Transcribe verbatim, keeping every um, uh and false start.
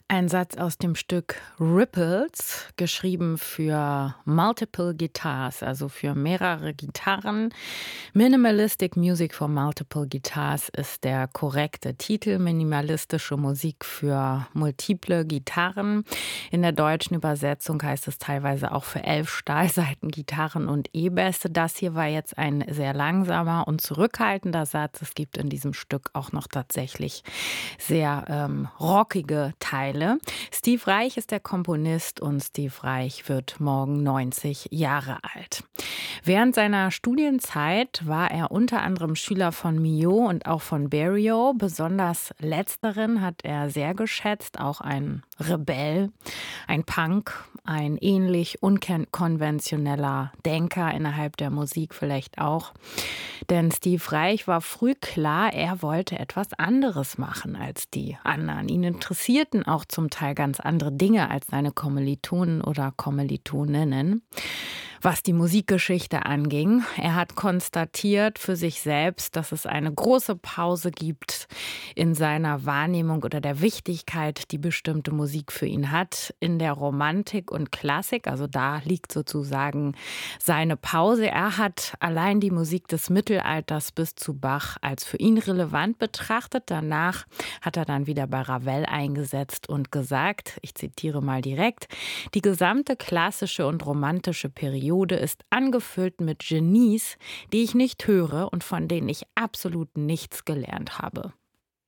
Ein Satz aus dem Stück Ripples, geschrieben für Multiple Guitars, also für mehrere Gitarren. Minimalistic Music for Multiple Guitars ist der korrekte Titel. Minimalistische Musik für multiple Gitarren. In der deutschen Übersetzung heißt es teilweise auch für elf Stahlsaiten-Gitarren und E-Bässe. Das hier war jetzt ein sehr langsamer und zurückhaltender Satz. Es gibt in diesem Stück auch noch tatsächlich sehr ähm, rockige Teile. Steve Reich ist der Komponist und Steve Reich wird morgen neunzig Jahre alt. Während seiner Studienzeit war er unter anderem Schüler von Mio und auch von Berio. Besonders letzteren hat er sehr geschätzt, auch ein Rebell, ein Punk, ein ähnlich unkonventioneller Denker innerhalb der Musik vielleicht auch. Denn Steve Reich war früh klar, er wollte etwas anderes machen als die anderen. Ihn interessierten auch zum Teil ganz andere Dinge als seine Kommilitonen oder Kommilitoninnen. Was die Musikgeschichte anging. Er hat konstatiert für sich selbst, dass es eine große Pause gibt in seiner Wahrnehmung oder der Wichtigkeit, die bestimmte Musik für ihn hat, in der Romantik und Klassik. Also da liegt sozusagen seine Pause. Er hat allein die Musik des Mittelalters bis zu Bach als für ihn relevant betrachtet. Danach hat er dann wieder bei Ravel eingesetzt und gesagt, ich zitiere mal direkt, die gesamte klassische und romantische Periode ist angefüllt mit Genies, die ich nicht höre und von denen ich absolut nichts gelernt habe.